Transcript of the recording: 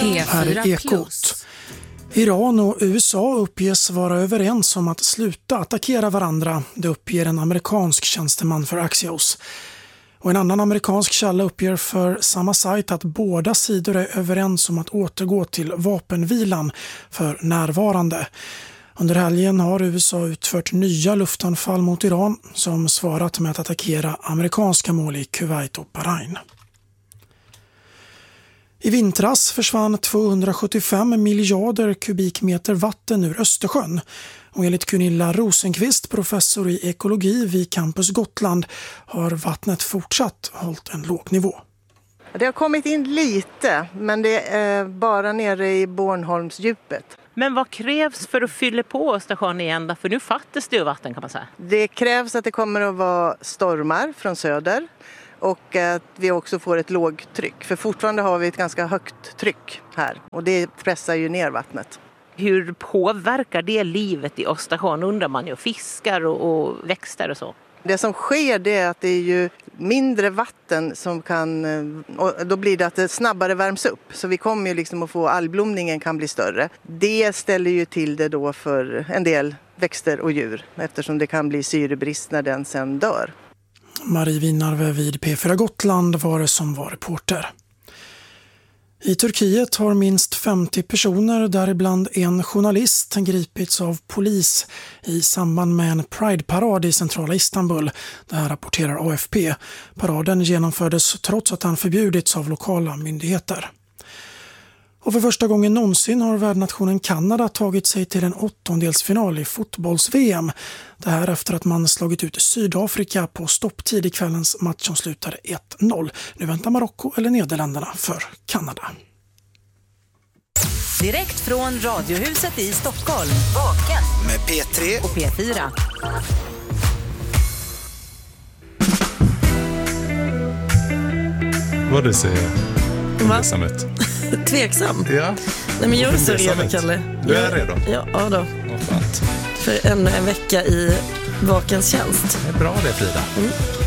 Här är Ekot. Iran och USA uppges vara överens om att sluta attackera varandra. Det uppger en amerikansk tjänsteman för Axios. Och en annan amerikansk källa uppger för samma sajt att båda sidor är överens om att återgå till vapenvilan för närvarande. Under helgen har USA utfört nya luftanfall mot Iran som svarat med att attackera amerikanska mål i Kuwait och Bahrain. I vintras försvann 275 miljarder kubikmeter vatten ur Östersjön. Och enligt Gunilla Rosenqvist, professor i ekologi vid Campus Gotland, har vattnet fortsatt hållit en låg nivå. Det har kommit in lite, men det är bara nere i Bornholmsdjupet. Men vad krävs för att fylla på Östersjön igen? För nu fattas det ju vatten, kan man säga. Det krävs att det kommer att vara stormar från söder. Och att vi också får ett lågtryck. För fortfarande har vi ett ganska högt tryck här. Och det pressar ju ner vattnet. Hur påverkar det livet i Östersjön, undrar man ju. Fiskar och växter och så. Det som sker det är att det är ju mindre vatten som kan... Och då blir det att det snabbare värms upp. Så vi kommer ju liksom att få algblomningen kan bli större. Det ställer ju till det då för en del växter och djur. Eftersom det kan bli syrebrist när den sen dör. Marie Winarve vid P4 Gotland var det som var reporter. I Turkiet har minst 50 personer, däribland en journalist, gripits av polis i samband med en Pride-parad i centrala Istanbul. Det här rapporterar AFP. Paraden genomfördes trots att den förbjudits av lokala myndigheter. Och för första gången någonsin har värdnationen Kanada tagit sig till en åttondelsfinal i fotbolls-VM. Det här efter att man slagit ut Sydafrika på stopptid i kvällens match som slutade 1-0. Nu väntar Marocko eller Nederländerna för Kanada. Direkt från Radiohuset i Stockholm. Vaken med P3 och P4. Vad du säger? Tveksamhet. Tveksam? Ja. Nej, men jag är så redo, Kalle. Du är redo? Ja då. Vad fan. För ännu en vecka i Vakens tjänst. Det är bra det, Frida.